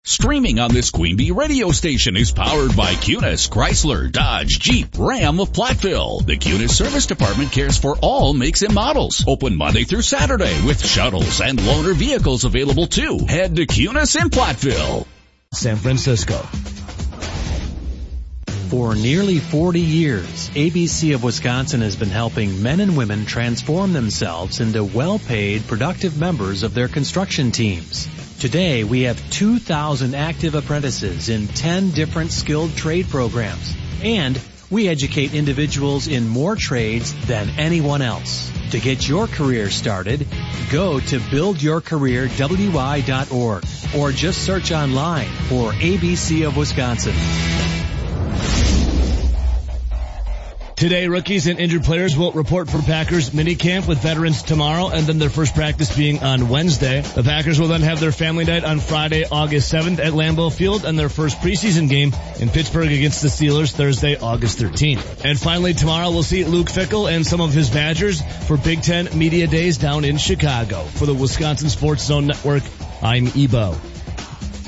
Streaming on this Queen Bee radio station is powered by Cunis, Chrysler, Dodge, Jeep, Ram of Platteville. The Cunis Service Department cares for all makes and models. Open Monday through Saturday with shuttles and loaner vehicles available too. Head to Cunis in Platteville. San Francisco. For nearly 40 years, ABC of Wisconsin has been helping men and women transform themselves into well-paid, productive members of their construction teams. Today, we have 2,000 active apprentices in 10 different skilled trade programs, and we educate individuals in more trades than anyone else. To get your career started, go to buildyourcareerwi.org or just search online for ABC of Wisconsin. Today, rookies and injured players will report for Packers minicamp with veterans tomorrow, and then their first practice being on Wednesday. The Packers will then have their family night on Friday, August 7th at Lambeau Field, and their first preseason game in Pittsburgh against the Steelers Thursday, August 13th. And finally, tomorrow we'll see Luke Fickell and some of his Badgers for Big Ten Media Days down in Chicago. For the Wisconsin Sports Zone Network, I'm Ebo.